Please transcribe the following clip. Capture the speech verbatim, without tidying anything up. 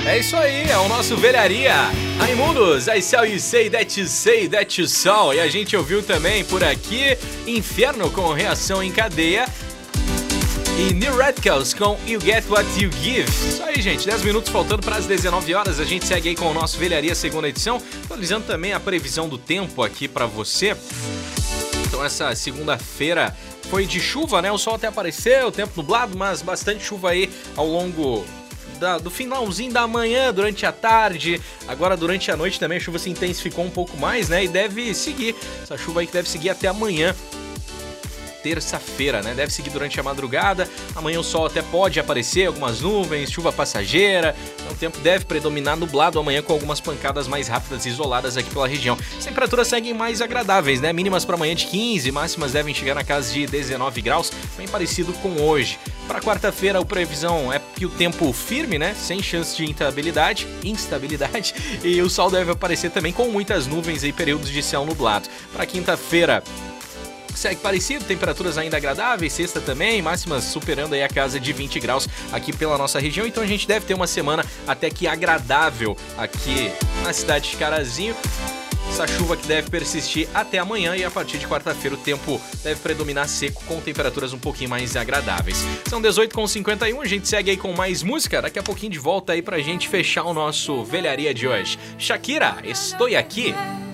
É isso aí, é o nosso Velharia. Raimundos, I Shall You Say That You Say That You Saw. E a gente ouviu também por aqui Inferno com Reação em Cadeia. E New Radicals com You Get What You Give. Isso aí, gente, dez minutos faltando para as dezenove horas. A gente segue aí com o nosso Velharia segunda edição, atualizando também a previsão do tempo aqui para você. Então essa segunda-feira foi de chuva, né? O sol até apareceu, o tempo nublado, mas bastante chuva aí ao longo da, do finalzinho da manhã, durante a tarde. Agora durante a noite também a chuva se intensificou um pouco mais, né? E deve seguir, essa chuva aí que deve seguir até amanhã, terça-feira, né? Deve seguir durante a madrugada. Amanhã o sol até pode aparecer, algumas nuvens, chuva passageira. Então, o tempo deve predominar nublado amanhã, com algumas pancadas mais rápidas e isoladas aqui pela região. As temperaturas seguem mais agradáveis, né? Mínimas para amanhã de quinze, máximas devem chegar na casa de dezenove graus, bem parecido com hoje. Para quarta-feira, a previsão é que o tempo firme, né? Sem chance de instabilidade, instabilidade, e o sol deve aparecer também com muitas nuvens e períodos de céu nublado. Para quinta-feira, segue parecido, temperaturas ainda agradáveis, sexta também, máximas superando aí a casa de vinte graus aqui pela nossa região, então a gente deve ter uma semana até que agradável aqui na cidade de Carazinho. Essa chuva que deve persistir até amanhã, e a partir de quarta-feira o tempo deve predominar seco, com temperaturas um pouquinho mais agradáveis. São dezoito e cinquenta e um, a gente segue aí com mais música, daqui a pouquinho de volta aí pra gente fechar o nosso Velharia de hoje. Shakira, Estou Aqui.